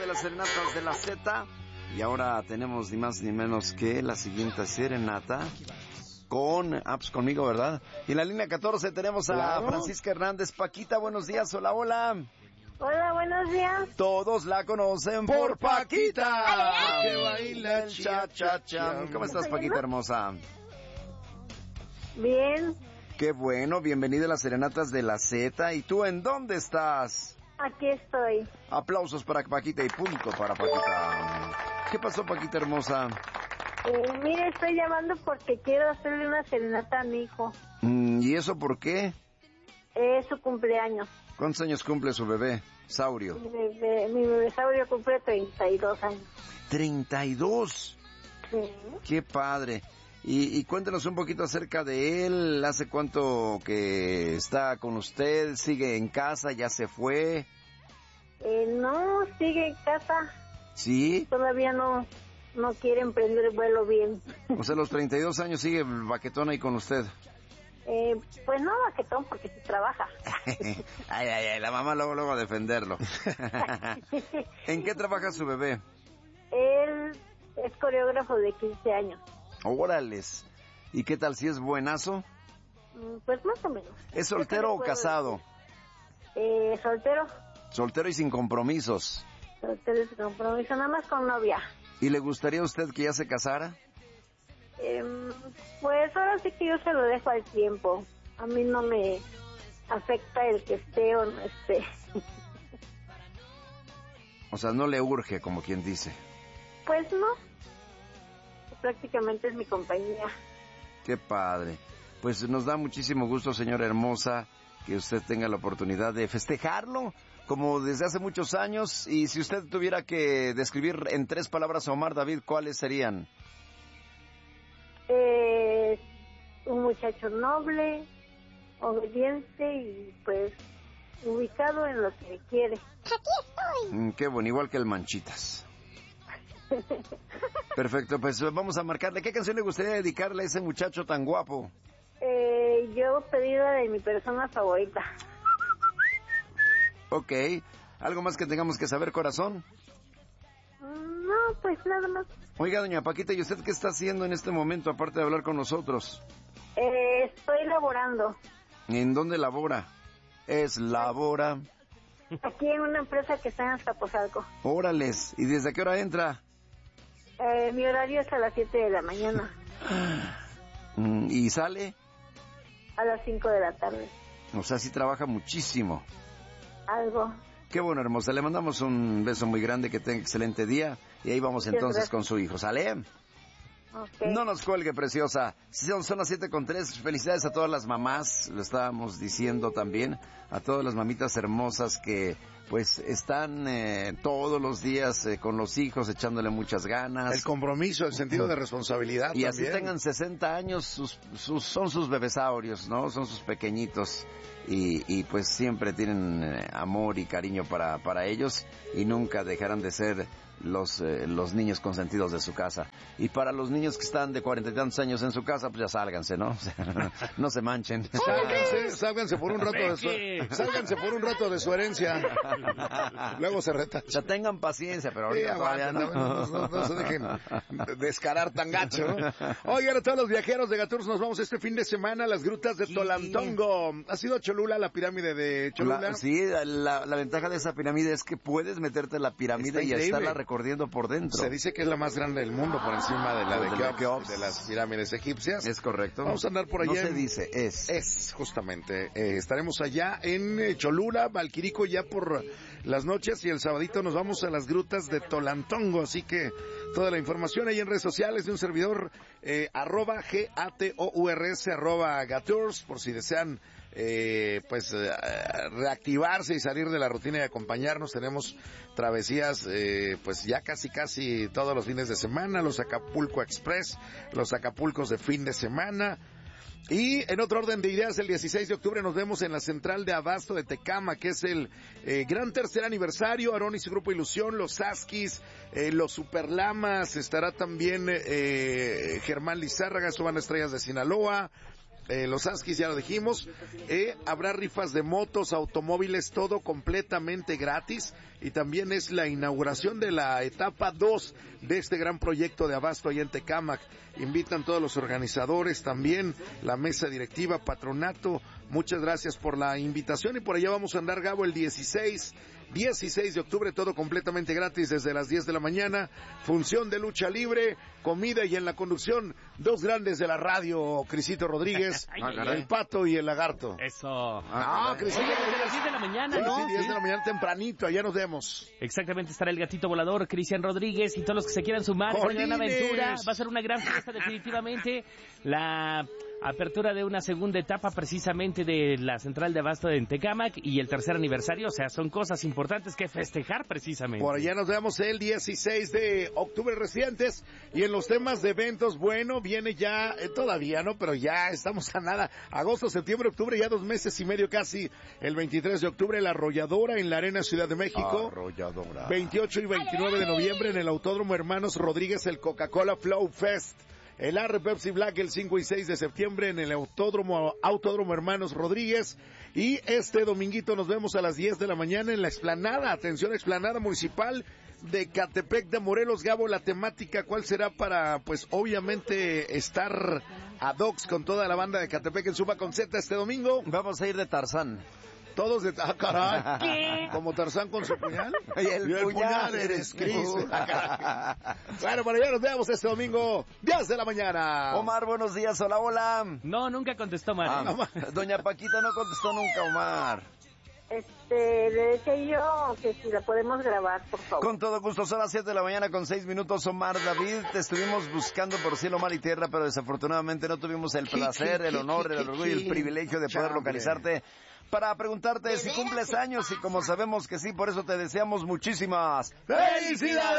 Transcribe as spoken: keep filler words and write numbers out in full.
de las serenatas de la Z. Y ahora tenemos ni más ni menos que la siguiente serenata con, ah, pues conmigo, ¿verdad? Y en la línea catorce tenemos a claro. Francisca Hernández. Paquita, buenos días, hola, hola. Hola, buenos días. Todos la conocen por Paquita. Que baila el cha-cha-cha. ¿Cómo estás, Paquita hermosa? Bien. Qué bueno, bienvenida a las serenatas de la Z. ¿Y tú en dónde estás? Aquí estoy. Aplausos para Paquita y punto para Paquita. ¿Qué pasó, Paquita hermosa? Eh, mire, estoy llamando porque quiero hacerle una serenata a mi hijo. Mm, ¿Y eso por qué? Es su cumpleaños. ¿Cuántos años cumple su bebé, Saurio? Mi bebé, mi bebé Saurio cumple treinta y dos años. ¿treinta y dos? Sí. Qué padre. Y, y cuéntenos un poquito acerca de él. ¿Hace cuánto que está con usted? ¿Sigue en casa? ¿Ya se fue? Eh, no, sigue en casa. ¿Sí? Todavía no, no quiere emprender el vuelo bien. O sea, los treinta y dos años sigue el baquetón ahí con usted. Eh, pues no baquetón, porque sí trabaja. Ay, ay, ay, la mamá luego, luego a defenderlo. ¿En qué trabaja su bebé? Él es coreógrafo de quince años. Órales. ¿Y qué tal, si es buenazo? Pues más o menos. ¿Es soltero o casado? Eh, soltero. Soltero y sin compromisos. Soltero y sin compromiso, nada más con novia. ¿Y le gustaría a usted que ya se casara? Eh, pues ahora sí que yo se lo dejo al tiempo. A mí no me afecta el que esté o no esté. O sea, no le urge, como quien dice. Pues no. Prácticamente es mi compañía. Qué padre. Pues nos da muchísimo gusto, señora hermosa, que usted tenga la oportunidad de festejarlo, como desde hace muchos años. Y si usted tuviera que describir en tres palabras a Omar David, ¿cuáles serían? Eh, un muchacho noble, obediente y pues ubicado en lo que quiere. Aquí estoy. Mm, qué bueno, igual que el Manchitas. Perfecto, pues vamos a marcarle. ¿Qué canción le gustaría dedicarle a ese muchacho tan guapo? Eh, yo pedí la de mi persona favorita. Ok. ¿Algo más que tengamos que saber, corazón? No, pues nada más. Oiga, doña Paquita, ¿y usted qué está haciendo en este momento, aparte de hablar con nosotros? Eh, estoy laborando. ¿En dónde labora? Es labora. Aquí en una empresa que está en Azcapotzalco. Órales. ¿Y desde qué hora entra? Eh, mi horario es a las siete de la mañana. ¿Y sale? A las cinco de la tarde. O sea, sí trabaja muchísimo. Algo. Qué bueno, hermosa. Le mandamos un beso muy grande, que tenga excelente día. Y ahí vamos entonces con su hijo. ¿Sale? Okay. No nos cuelgue, preciosa. Son, son las siete con tres. Felicidades a todas las mamás, lo estábamos diciendo también, a todas las mamitas hermosas que pues están eh, todos los días eh, con los hijos, echándole muchas ganas. El compromiso, el sentido de responsabilidad. Y también. así tengan sesenta años, sus, sus, son sus bebesaurios, ¿no? Son sus pequeñitos. Y, y pues siempre tienen eh, amor y cariño para, para ellos, y nunca dejarán de ser los eh, los niños consentidos de su casa. Y para los niños que están de cuarenta y tantos años en su casa, pues ya sálganse, ¿no? O sea, no se manchen. Sálganse, sálganse por un rato de su, sálganse por un rato de su herencia. Luego se reta. O sea, tengan paciencia, pero ahorita sí, todavía no. No, no, no, no se dejen descarar tan gacho, ¿no? Oigan, a todos los viajeros de Gatours, nos vamos este fin de semana a las grutas de Tolantongo. ¿Ha sido Cholula, la pirámide de Cholula? La, sí, la, la ventaja de esa pirámide es que puedes meterte en la pirámide y estarla recorriendo por dentro. Se dice que es la más grande del mundo, por encima de la de, de, de, Keops, de las pirámides egipcias. Es correcto. Vamos a andar por allá. No se dice, es. Es, justamente. Eh, estaremos allá en Cholula, Valquirico, ya por las noches, y el sabadito nos vamos a las grutas de Tolantongo. Así que toda la información ahí en redes sociales de un servidor, eh, arroba G A T O U R S, arroba Gatours, por si desean eh, pues eh, reactivarse y salir de la rutina y acompañarnos. Tenemos travesías eh, pues ya casi casi todos los fines de semana, los Acapulco Express, los Acapulcos de fin de semana. Y en otro orden de ideas, el dieciséis de octubre nos vemos en la central de abasto de Tecama, que es el eh, gran tercer aniversario. Aarón y su grupo Ilusión, los Saskis, eh, los Superlamas, estará también eh, Germán Lizárraga, su banda Estrellas de Sinaloa, eh, los Askis, ya lo dijimos. Eh, habrá rifas de motos, automóviles, todo completamente gratis. Y también es la inauguración de la etapa dos de este gran proyecto de abasto allá en Tecámac. Invitan todos los organizadores, también la mesa directiva, patronato. Muchas gracias por la invitación y por allá vamos a andar, Gabo, el dieciséis de octubre, todo completamente gratis desde las diez de la mañana. Función de lucha libre, comida y en la conducción, dos grandes de la radio, Crisito Rodríguez, Ay, ay, el ay. Pato y el Lagarto. Eso. Ah, Crisito Oye, desde Rodríguez. las diez de la mañana, Sí, ¿no? sí, diez de la mañana tempranito, allá nos vemos. Exactamente, estará el gatito volador, Cristian Rodríguez y todos los que se quieran sumar a esta gran ¡Jolines! aventura. Va a ser una gran fiesta, definitivamente. La apertura de una segunda etapa precisamente de la central de abasto de Tecámac y el tercer aniversario, o sea, son cosas importantes que festejar precisamente. Por allá nos vemos el dieciséis de octubre, residentes. Y en los temas de eventos, bueno, viene ya, eh, todavía no, pero ya estamos a nada. Agosto, septiembre, octubre, ya dos meses y medio casi. El veintitrés de octubre, La Arrolladora en la Arena Ciudad de México. Arrolladora. veintiocho y veintinueve de noviembre en el Autódromo Hermanos Rodríguez, el Coca-Cola Flow Fest. El A R Pepsi Black el cinco y seis de septiembre en el Autódromo, Autódromo Hermanos Rodríguez. Y este dominguito nos vemos a las diez de la mañana en la explanada, atención, explanada municipal de Catepec de Morelos. Gabo, la temática, ¿cuál será para, pues, obviamente, estar ad hoc con toda la banda de Catepec en Suma con Z este domingo? Vamos a ir de Tarzán. Todos de... ¡Ah, caray! ¿Qué? ¿Como Tarzán con su puñal? Y el, Y el puñal eres eres Cris. tú. Bueno, para allá nos vemos este domingo, diez de la mañana. Omar, buenos días, hola, hola. No, nunca contestó Mario. Ah, doña Paquita no contestó nunca, Omar. Este, le decía yo que si la podemos grabar, por favor. Con todo gusto, son las siete de la mañana con seis minutos, Omar David. Te estuvimos buscando por cielo, mar y tierra, pero desafortunadamente no tuvimos el placer, el honor, el orgullo y el privilegio de poder localizarte para preguntarte si cumples años y como sabemos que sí, por eso te deseamos muchísimas ¡felicidades!